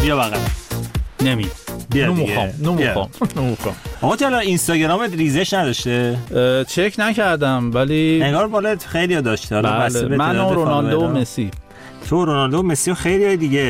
بیا بغل. نمی بیا نمیخوام. آقا تو الان اینستاگرامت ریزش نداشته؟ چک نکردم ولی انگار بالا خیلی داشته. بله. من و رونالدو و مسی. تو رونالدو و مسی و خیلی های دیگه